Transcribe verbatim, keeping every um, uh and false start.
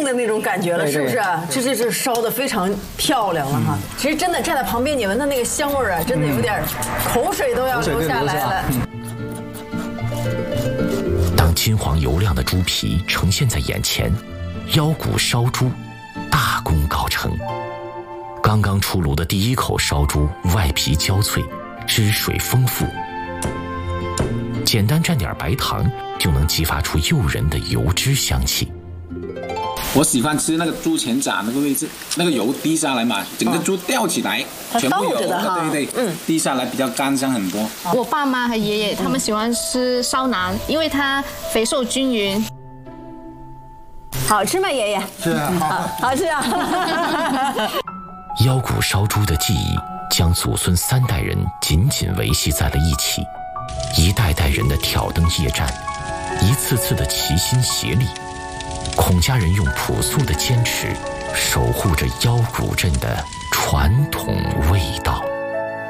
的那种感觉了，是不是？这这这烧的非常漂亮了哈。其实真的站在旁边，你闻到那个香味啊，真的有点口水都要流下来了。 当金黄油亮的猪皮呈现在眼前，腰骨烧猪大功告成。刚刚出炉的第一口烧猪，外皮焦脆，汁水丰富，简单蘸点白糖就能激发出诱人的油脂香气。 我喜欢吃那个猪前掌那个位置，那个油滴下来嘛，整个猪吊起来， 它全部有， 倒着的哈， 对对，嗯，滴下来比较干香很多。 我爸妈和爷爷他们喜欢吃烧腩，因为它肥瘦均匀。 好吃吗，爷爷？ 是啊，好， 好吃啊。 腰骨烧猪的记忆将祖孙三代人紧紧维系在了一起，一代代人的挑灯夜战，一次次的齐心协力，孔家人用朴素的坚持守护着腰骨镇的传统